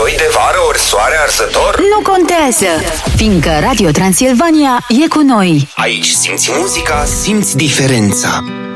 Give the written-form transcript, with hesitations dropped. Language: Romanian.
soi de vară ori soare arsător? Nu contează, fiindcă Radio Transilvania e cu noi. Aici simți muzica, simți diferența.